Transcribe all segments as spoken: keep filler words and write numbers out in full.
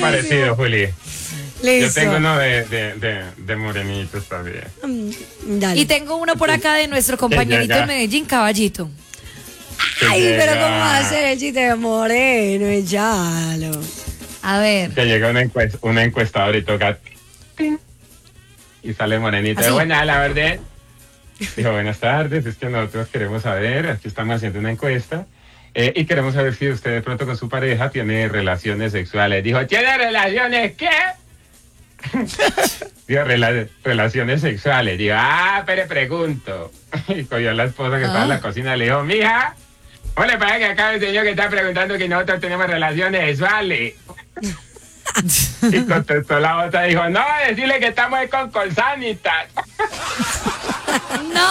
parecido, Juli. Listo. Yo tengo uno de, de, de, de morenitos también. Mm, dale. Y tengo uno por acá de nuestro compañerito llega. de Medellín, Caballito. Que Ay, llega- pero ¿cómo va a ser el chiste de moreno? Echalo. A ver. Que llega una, encuest, una encuestadora y toca... ¡ting! Y sale morenito. Así. Buena, la verdad. Dijo, buenas tardes, es que nosotros queremos saber, aquí estamos haciendo una encuesta, eh, y queremos saber si usted de pronto con su pareja tiene relaciones sexuales. Dijo, ¿tiene relaciones qué? Dijo, "Rela- relaciones sexuales". Dijo, ah, pero pregunto. Y cogió a la esposa que estaba en la cocina y le dijo, mija, ¿cómo le parece que acá el señor que está preguntando que nosotros tenemos relaciones sexuales? Y contestó la otra, dijo, no, decirle que estamos con Colsanitas. ¡No!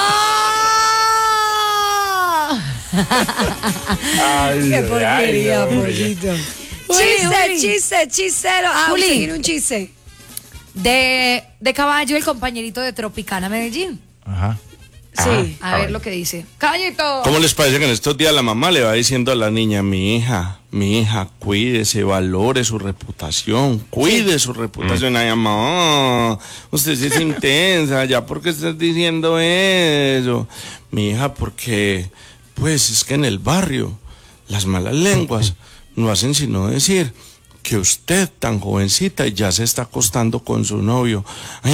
Ay, Qué ay, porquería, hombre. pollito. Juli, Chiste, Juli. chiste, chistero. Ah, Juli. usted tiene un chiste. De, de Caballo, el compañerito de Tropicana Medellín. Ajá. Sí. A ver lo que dice. Caballito. ¿Cómo les parece que en estos días la mamá le va diciendo a la niña, mi hija, mi hija, cuídese, valore su reputación, cuide su reputación? Ay, mamá, usted sí es intensa, ya, ¿por qué estás diciendo eso? Mi hija, porque, pues, es que en el barrio las malas lenguas no hacen sino decir que usted, tan jovencita, ya se está acostando con su novio. Ay,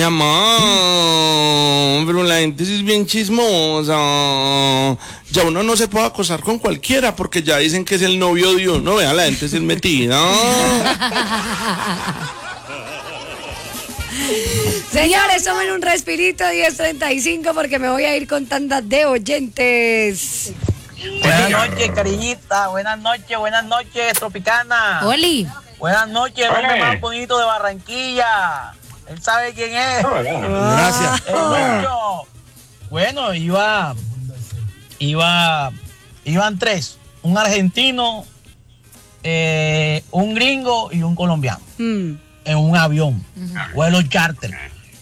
mamá, pero la gente sí es bien chismosa. Ya uno no se puede acostar con cualquiera porque ya dicen que es el novio de uno. Vea, la gente sí es metida. Señores, tomen un respirito, diez treinta y cinco, porque me voy a ir con tandas de oyentes. Buenas noches, cariñita. Buenas noches, buenas noches, Tropicana. Oli. Buenas noches, el hombre Ole. más bonito de Barranquilla. Él sabe quién es. Gracias. El niño. Bueno, iba, iba, iban tres. Un argentino, eh, un gringo y un colombiano. Mm. En un avión, vuelo charter.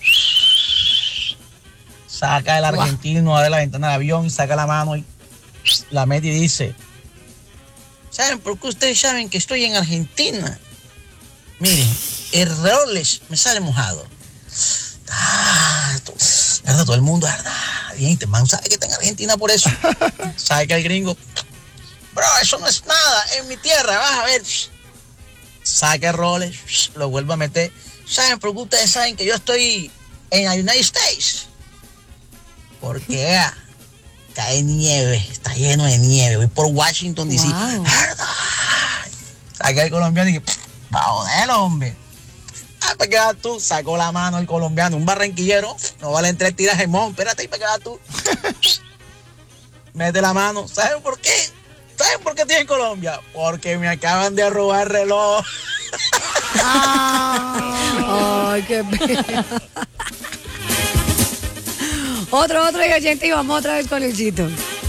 Saca el argentino, abre la ventana del avión, saca la mano y la mete y dice, ¿saben por qué ustedes saben que estoy en Argentina? Miren, el Rolex me sale mojado. Ah, to- ¿verdad? Todo el mundo, ¿verdad? Bien, este man sabe que está en Argentina por eso. Saca el gringo, bro, eso no es nada, en mi tierra, vas a ver. Saca el Rolex, lo vuelve a meter. ¿Saben por qué ustedes saben que yo estoy en la United States? Porque ah, cae nieve, está lleno de nieve. Voy por Washington, D C. Wow. ¿Verdad? Saca el colombiano y que, va a joder, hombre. Ah, para que vas tú, sacó la mano el colombiano, un barranquillero, no vale tres tiras de mon, espérate, para que vas tú. Mete la mano, ¿saben por qué? ¿Saben por qué estoy en Colombia? Porque me acaban de robar el reloj. Ay, qué pena. Otro, otro y oyente, y vamos otra vez con el chito.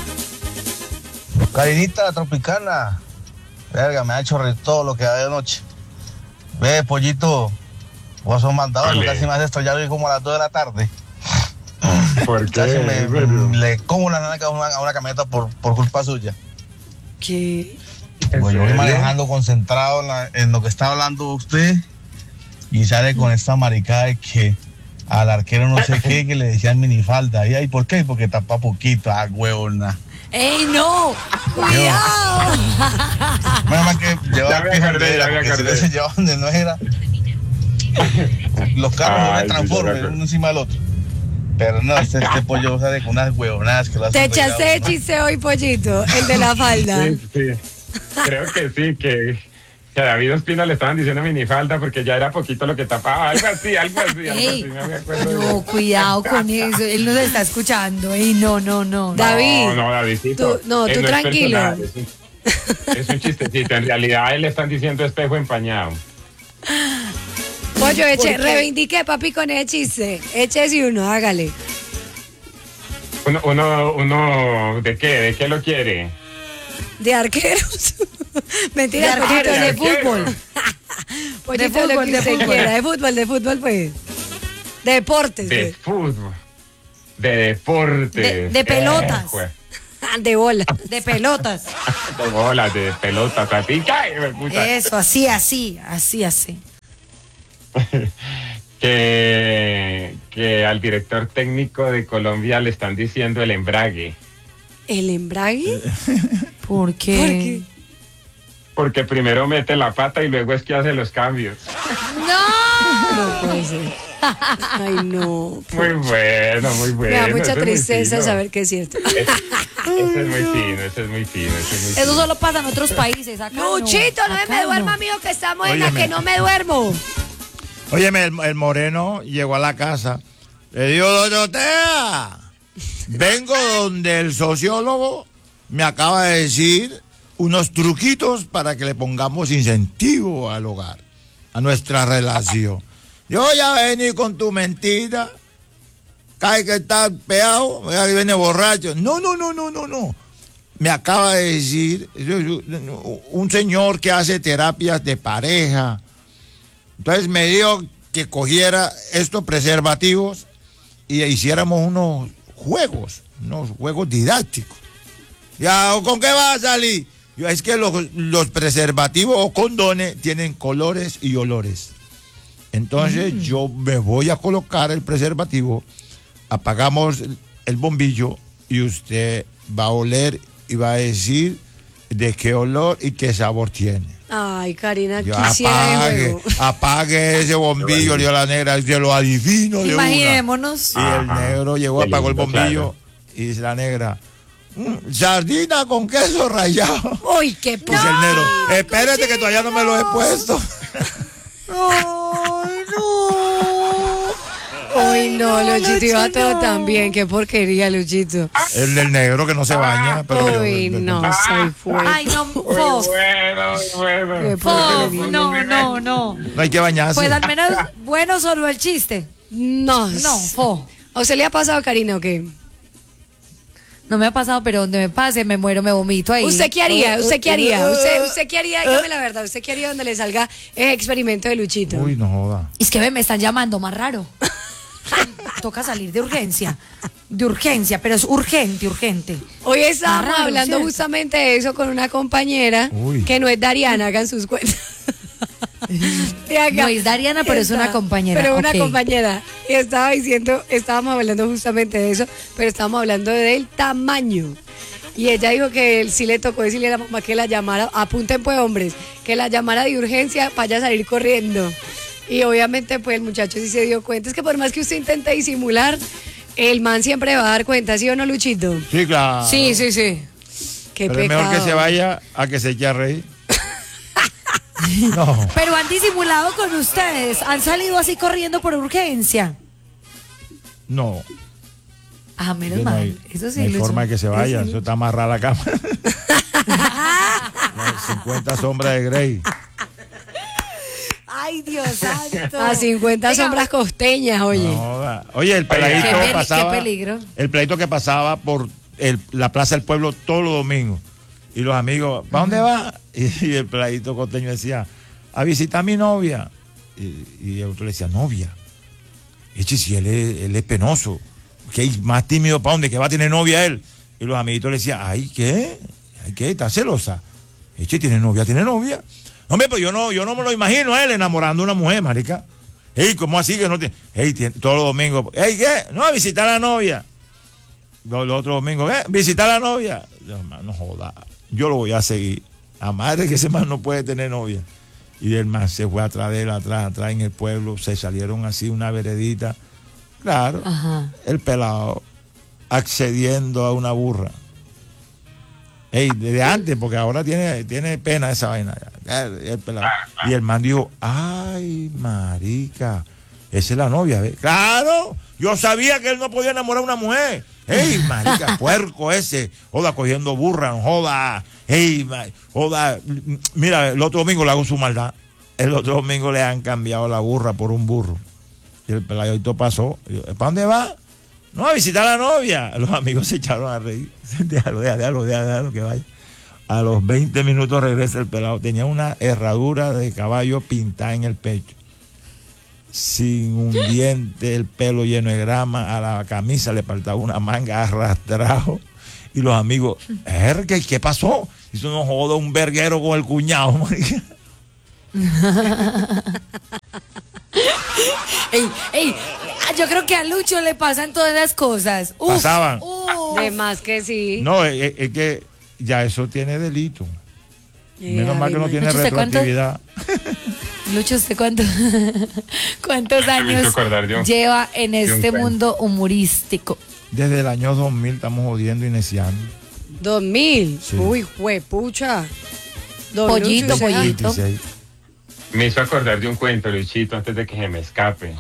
Carinita Tropicana. Verga, me ha hecho reír todo lo que da de noche. Ve, pollito, vos sos mandado, Ole. casi me has estrellado hoy como a las dos de la tarde. ¿Por qué? Casi me, ¿En serio? le como la nana a una, a una camioneta por, por culpa suya. ¿Qué? ¿En Pues yo voy serio? manejando concentrado en, la- en lo que está hablando usted y sale con esta maricada de que al arquero no sé qué, que le decían minifalda. ¿Y ahí por qué? Porque tapa poquito, ah, huevona. ¡Ey, no! ¡Cuidado! Menos mal que Ya llevaba me que acordé, ya me porque si acordé. no se llevaba donde no era. Los carros no Ay, se sí, transforman ya me uno encima del otro. Pero no, este, este pollo sale con unas huevonadas que lo hacen. Te reír a echaste de uno. chiste hoy, pollito, el de la falda. Sí, sí. Creo que sí, que, que a David Ospina le estaban diciendo minifalda porque ya era poquito lo que tapaba. Algo así, algo así, algo Ey, así. No me acuerdo. no, cuidado con eso. Él nos está escuchando. Ey, no, no, no. David, No, no, Davidcito. tú- no, Eh, tú es tranquilo. personal, Es un, es un chistecito. En realidad a él le están diciendo espejo empañado. pollo, eche, qué? reivindique, papi, con ese chiste. Échese uno, hágale. Uno, uno, uno, ¿de qué? ¿De qué lo quiere? De arqueros. Mentira, De pollito, arqueros, de de fútbol. arqueros. Pollito, De fútbol, lo que de usted fútbol. quiera. De fútbol, de fútbol, pues. De deportes. De De, fútbol. De deportes. De- de pelotas. Eh, jue- de bola. De pelotas. de bolas, de pelotas. Así, ¡ay, me puta! Eso, así, así, así, así. que, que al director técnico de Colombia le están diciendo el embrague. ¿El embrague? ¿Por qué? ¿Por qué? Porque primero mete la pata y luego es que hace los cambios. No puede ser. Ay, no. Muy bueno, muy bueno. Me da mucha eso es muy tristeza fino. saber que es cierto. Ese es muy fino, ese es muy fino, ese es muy Eso fino. solo pasa en otros países. Acá Luchito, no, acá me duerma, amigo, que estamos en la Óyeme. que no me duermo. Óyeme, el, el moreno llegó a la casa. Le dijo, Dorotea, vengo donde el sociólogo me acaba de decir unos truquitos para que le pongamos incentivo al hogar, a nuestra relación. Yo ya vení con tu mentira. Cae que está peado, ya que viene borracho. No, no, no, no, no, no. Me acaba de decir un señor que hace terapias de pareja. Entonces me dijo que cogiera estos preservativos y hiciéramos unos juegos, unos juegos didácticos. Ya, ¿con qué va a salir? Yo, es que los, los preservativos o condones tienen colores y olores. Entonces mm. yo me voy a colocar el preservativo, apagamos el, el bombillo y usted va a oler y va a decir de qué olor y qué sabor tiene. Ay, Karina, Yo quisiera apague, el juego. apague ese bombillo, le dio la negra, se lo adivino de una. Imaginémonos. Y el negro llegó, Qué apagó el lindo, bombillo y dice la negra, "Mm, sardina con queso rallado". Uy, qué Dice el negro, espérate que todavía no me lo he puesto. Ay, no. Ay, no, Luchito, iba todo tan bien. Qué porquería, Luchito. El del negro que no se baña. Pero Uy, no, soy fuerte. Ay, no, Muy Fo. bueno, muy bueno. Qué Fo, porquería. no, no, no. No hay que bañarse. Pues al menos bueno solo el chiste. No. No, Fo. ¿A usted le ha pasado, Karina, o qué? No me ha pasado, pero donde me pase me muero, me vomito ahí. ¿Usted qué haría? ¿Usted qué haría? ¿Usted, usted qué haría? Dígame la verdad. ¿Usted qué haría donde le salga ese experimento de Luchito? Uy, no joda. Es que ve, me están llamando más raro. Toca salir de urgencia. De urgencia, pero es urgente, urgente. Hoy estábamos Más raro, hablando ¿cierto? justamente de eso con una compañera Uy. que no es Dariana, hagan sus cuentas. Y acá No es Dariana, pero es una está- compañera, Pero una ok. compañera. Y estaba diciendo, estábamos hablando justamente de eso, pero estábamos hablando del tamaño. Y ella dijo que él sí le tocó decirle a la mamá que la llamara, apunten pues hombres, que la llamara de urgencia para ella salir corriendo. Y obviamente pues el muchacho sí se dio cuenta. Es que por más que usted intente disimular, el man siempre va a dar cuenta, ¿sí o no, Luchito? Sí, claro. Sí, sí, sí. Qué Pero es pecado. mejor que se vaya a que se eche a reír. No. Pero han disimulado con ustedes. Han salido así corriendo por urgencia. No. Ah, menos No mal. hay, Eso sí, no hay Lucho. forma de que se vaya. Eso sí. Eso está amarrada la cama. Las cincuenta sombras de Grey. Ay, Dios santo. A cincuenta Venga, sombras costeñas, oye. No joda. Oye, el peladito Qué peli- pasaba. qué peligro. El peladito que pasaba por el- la Plaza del Pueblo todos los domingos. Y los amigos, ¿para dónde va? Y, y el peladito costeño decía, a visitar a mi novia. Y, y el otro le decía, novia. Eche, si él es, él es penoso. Que hay más tímido para dónde, que va a tener novia él. Y los amiguitos le decían, ay, ¿qué? Ay, ¿qué? ¿Está celosa? Eche, ¿tiene novia? ¿Tiene novia? No, hombre, pues yo no, yo no me lo imagino a él enamorando a una mujer, marica. Ey, ¿cómo así que no tiene? Ey, tiene, todos los domingos. Ey, ¿qué? No, a visitar a la novia. Los, los otros domingos, ¿eh? Visitar a la novia. Yo, man, no joda. Yo lo voy a seguir. A madre que ese man no puede tener novia. Y el man se fue atrás de él, atrás, atrás en el pueblo. Se salieron así una veredita. Claro. Ajá. El pelado accediendo a una burra. Ey, desde antes, porque ahora tiene, tiene pena esa vaina. El, el pelado. Y el man dijo, ay, marica, esa es la novia, ¿ves? Claro, yo sabía que él no podía enamorar a una mujer. Ey, marica, puerco ese, joda, cogiendo burra, joda, ey, ma- joda, mira, el otro domingo le hago su maldad. El otro domingo le han cambiado la burra por un burro. Y el peladito pasó, y yo, ¿para dónde va? No, a visitar a la novia. Los amigos se echaron a reír. Déjalo, déjalo, déjalo, déjalo que vaya. A los veinte minutos regresa el pelado. Tenía una herradura de caballo pintada en el pecho. Sin un diente, el pelo lleno de grama. A la camisa le faltaba una manga arrastrado. Y los amigos, ¿qué, qué pasó? Hizo no joda un verguero con el cuñado. Ey, ey, yo creo que a Lucho le pasan todas las cosas. Uf, Pasaban. uf. De más que sí. No, es, es- es que ya eso tiene delito. Eh, Menos mal que no Ave tiene Lucho, ¿usted cuánto? retroactividad. Lucho, ¿usted cuánto, cuántos Me hizo años acordar de un- lleva en de un este cuento. mundo humorístico? Desde el año dos mil estamos jodiendo y neciando. Dos mil. Sí. Uy, juepucha. Don Pollito, Lucho, ¿será? pollito. veintiséis. Me hizo acordar de un cuento, Luchito, antes de que se me escape.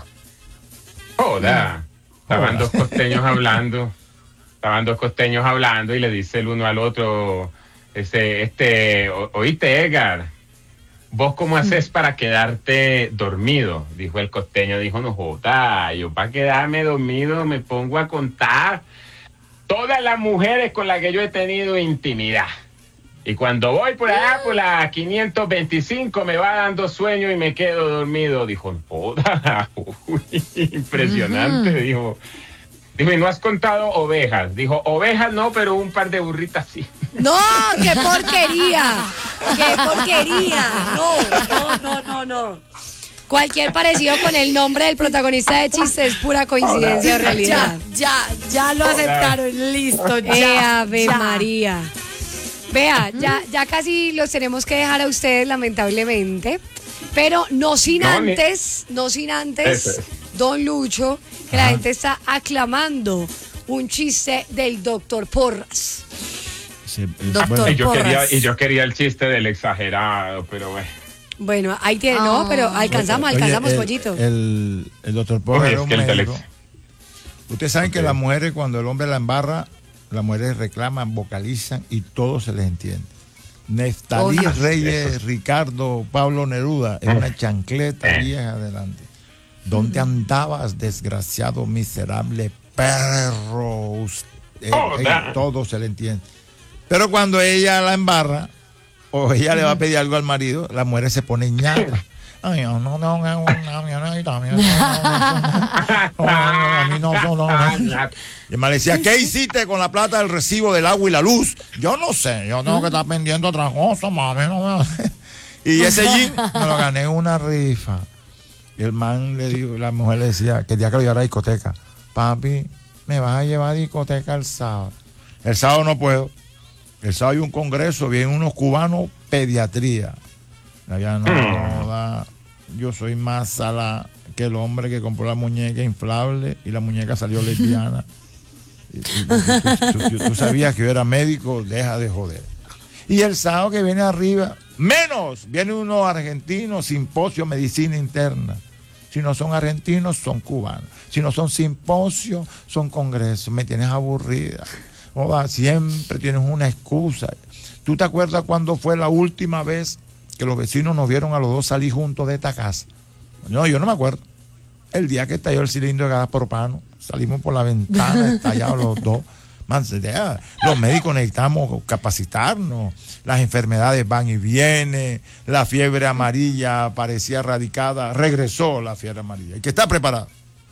Joda. Estaban dos costeños hablando. Estaban dos costeños hablando y le dice el uno al otro, este, este, o- oíste, Edgar, ¿vos cómo haces para quedarte dormido? Dijo el costeño, dijo, no joda, yo para quedarme dormido me pongo a contar todas las mujeres con las que yo he tenido intimidad. Y cuando voy por allá por la quinientos veinticinco me va dando sueño y me quedo dormido. Dijo, joda, uy, impresionante, dijo. Dijo, ¿y no has contado ovejas? Dijo, ovejas no, pero un par de burritas sí. No, qué porquería. Qué porquería. No, no, no, no, no. Cualquier parecido con el nombre del protagonista de chiste es pura coincidencia o realidad. Ya, ya, ya lo aceptaron, listo, Eh, ya. Ave ya. María. Vea, ya, ya casi los tenemos que dejar a ustedes, lamentablemente. Pero no sin No, ni- antes, no sin antes, Eso. don Lucho, que la gente está aclamando un chiste del doctor Porras. Sí, Doctor. bueno, Y yo, Porras. quería, y yo quería el chiste del exagerado, pero bueno. Bueno, ahí tiene, no, pero alcanzamos, Oye, alcanzamos, el, pollito. El, el doctor Porra Oye, era es un que el médico. telex- Ustedes saben que Ok. las mujeres, cuando el hombre la embarra, las mujeres reclaman, vocalizan y todo se les entiende. Neftalí Oh, Dios. Reyes, Eso. Ricardo, Pablo Neruda, es una chancleta Eh. vieja adelante. ¿Dónde andabas, desgraciado, miserable perro? Us- eh, Oh, eh, da. todo se le entiende. Pero cuando ella la embarra, o ella le va a pedir algo al marido, las mujeres se ponen ñatas. Ay, no, no, no, no, no, no, no, no, no, a mí no, no, no, no. Y me decía, ¿qué hiciste con la plata del recibo del agua y la luz? Yo no sé, yo tengo que estar pendiente otra cosa, mami. No me... Y ese jean me lo gané en una rifa. Y el man le dijo, la mujer le decía, que el día que lo llevara a discoteca, papi, me vas a llevar a discoteca el sábado. El sábado no puedo. El sábado hay un congreso, vienen unos cubanos, pediatría. Allá no, no da. Yo soy más sala que el hombre que compró la muñeca inflable y la muñeca salió lesbiana. Y- y- y- tú, tú- tú- tú sabías que yo era médico, deja de joder. Y el sábado que viene arriba, menos, viene uno argentino, simposio, medicina interna. Si no son argentinos, son cubanos. Si no son simposios, son congresos. Me tienes aburrida. Joda, siempre tienes una excusa. ¿Tú te acuerdas cuándo fue la última vez que los vecinos nos vieron a los dos salir juntos de esta casa? No, yo no me acuerdo. El día que estalló el cilindro de gas propano, salimos por la ventana, estallados los dos. Man, ya, los médicos necesitamos capacitarnos. Las enfermedades van y vienen. La fiebre amarilla parecía erradicada. Regresó la fiebre amarilla. Hay que estar preparado.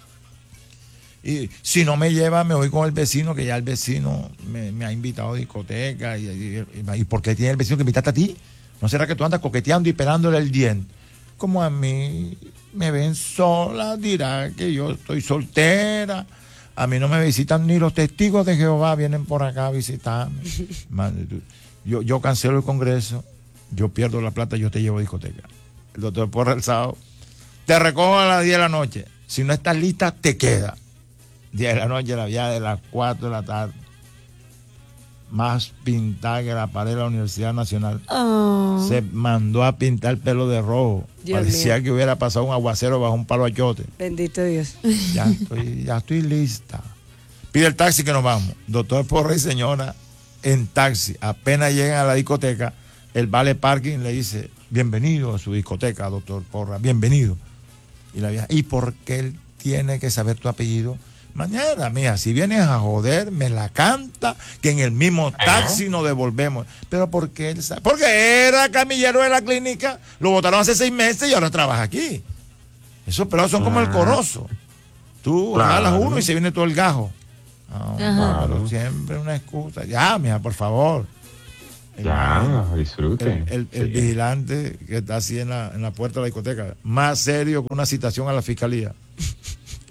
Y si no me lleva, me voy con el vecino, que ya el vecino me, me ha invitado a discoteca. Y, y, y, ¿y por qué tiene el vecino que invitarte a ti? ¿No será que tú andas coqueteando y pelándole el diente? Como a mí me ven sola, dirá que yo estoy soltera. A mí no me visitan ni los testigos de Jehová, vienen por acá a visitarme. Man, tú- yo, yo cancelo el congreso, yo pierdo la plata, yo te llevo a discoteca. El doctor Porra el sábado, te recojo a las diez de la noche. Si no estás lista, te queda. diez de la noche, la vía de las cuatro de la tarde. Más pintada que la pared de la Universidad Nacional. Oh. Se mandó a pintar el pelo de rojo. Dios Parecía mío. que hubiera pasado un aguacero bajo un palo de achote. Bendito Dios. Ya estoy, ya estoy lista. Pide el taxi que nos vamos. Doctor Porra y señora en taxi. Apenas llegan a la discoteca, el vale parking le dice, bienvenido a su discoteca, doctor Porra, bienvenido. Y la vieja, ¿y por qué él tiene que saber tu apellido? Mañana, mija, si vienes a joder, me la canta, que en el mismo taxi nos devolvemos. Pero ¿por qué él sabe? Porque era camillero de la clínica, lo votaron hace seis meses y ahora trabaja aquí. Esos pelados son como el corozo. Tú Claro. jalas uno y se viene todo el gajo. No, Ajá. pero siempre una excusa. Ya, mija, por favor. Ya, El, disfrute. el- el Sí. vigilante que está así en la, en la puerta de la discoteca, más serio que una citación a la fiscalía.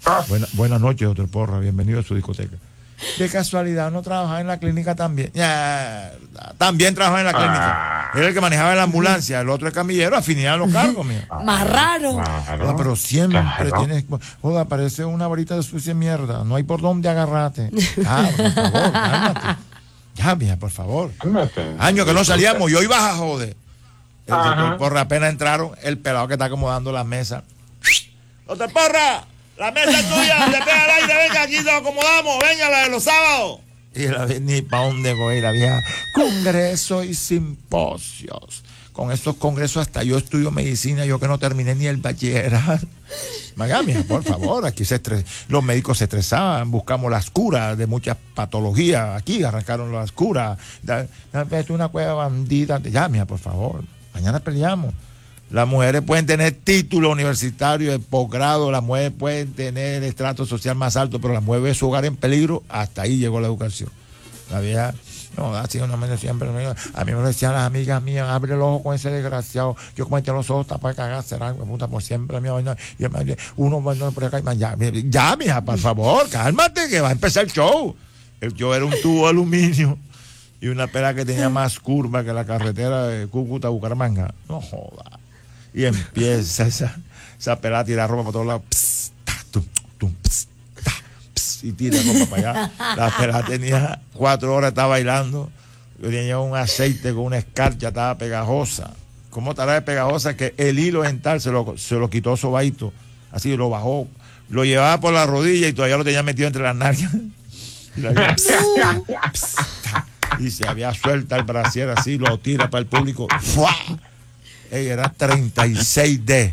Buena, buenas noches, doctor Porra. Bienvenido a su discoteca. De casualidad, ¿no trabajaba en la clínica también? Ya, también trabajaba en la clínica. Era el que manejaba la ambulancia, el otro es camillero, afinidad en los cargos, mía. Más raro. Claro, Joda, pero siempre claro. tienes. Joda, parece una varita de sucia mierda. No hay por dónde agarrarte. Ah, por favor, cálmate. Ya, mía, por favor. Cálmate. Años que no salíamos y hoy vas a joder. El Ajá. doctor Porra apenas entraron, el pelado que está acomodando la mesa. ¡Doctor Porra! ¡La mesa es tuya! ¡Le pega el aire! ¡Venga, aquí lo acomodamos! ¡Venga, la de los sábados! Y la vez ni para dónde voy, la vieja. Congresos y simposios. Con estos congresos hasta yo estudio medicina, yo que no terminé ni el bachillerato. Magamia, por favor, aquí se estres, los médicos se estresaban, buscamos las curas de muchas patologías. Aquí arrancaron las curas. Da, da, vete una cueva bandida. Ya, mira, por favor, mañana peleamos. Las mujeres pueden tener título universitario de posgrado, las mujeres pueden tener estrato social más alto, pero las mujeres ven su hogar en peligro, hasta ahí llegó la educación. La vieja, no, así una vez siempre, a mí me lo decían las amigas mías, abre el ojo con ese desgraciado, yo como tengo los ojos tapados para cagar, será puta por siempre, mi vaina, y uno bueno por acá, ya, ya, mija, por favor, cálmate, que va a empezar el show. El show era un tubo de aluminio y una pera que tenía más curva que la carretera de Cúcuta a Bucaramanga. No joda. Y empieza esa, esa pelada a tirar ropa por todos lados. Pss, ta, tum, tum, pss, ta, pss, y tira ropa para allá. La pelada tenía cuatro horas, estaba bailando. Yo tenía un aceite con una escarcha, estaba pegajosa. ¿Cómo estará de pegajosa? Que el hilo dental se lo, se lo quitó Sobaito. Así lo bajó. Lo llevaba por la rodilla y todavía lo tenía metido entre las nalgas. Y, la había, pss, pss, ta, y se había suelta el brasier así, lo tira para el público. ¡Fua! Ella era treinta y seis D.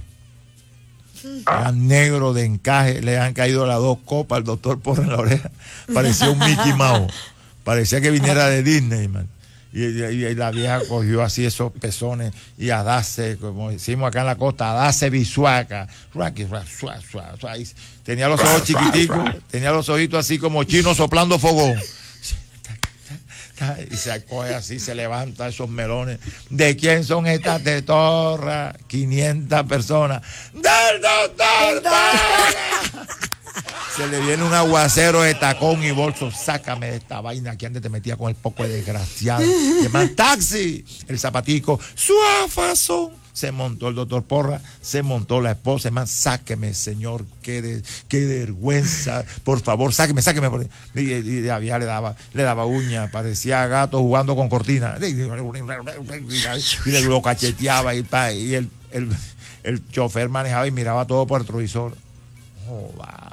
Era negro de encaje. Le han caído las dos copas al doctor Porra en la oreja. Parecía un Mickey Mouse. Parecía que viniera de Disney, man. Y, y, y la vieja cogió así esos pezones y a darse, como decimos acá en la costa, a darse bisuaca. Tenía los ojos chiquiticos, tenía los ojitos así como chinos soplando fogón. Y se acoge así, se levanta esos melones. ¿De quién son estas tetorras? quinientas personas. ¡Del doctor Porra! Se le viene un aguacero de tacón y bolso. Sácame de esta vaina que antes te metía con el poco de desgraciado. Llaman taxi. El zapatico. Suafazo. Se montó el doctor Porra, se montó la esposa, man, sáqueme, señor, qué, de, qué vergüenza, por favor, sáqueme, sáqueme. Y, y, y había, le daba, le daba uña, parecía gato jugando con cortina. Y le lo cacheteaba y, pa, y el, el, el chofer manejaba y miraba todo por el retrovisor. Joda.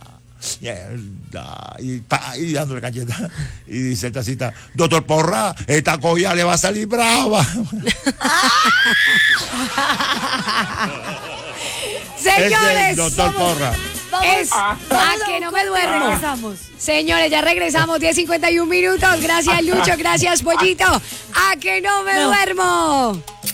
Y, pa, y dándole cacheta. Y dice el tacita, doctor Porra, esta colla le va a salir brava. Señores, es doctor Porra. Es a que no me duermo. Regresamos. Señores, ya regresamos, diez cincuenta y un minutos. Gracias, Lucho. Gracias, Pollito. A que no me No. duermo.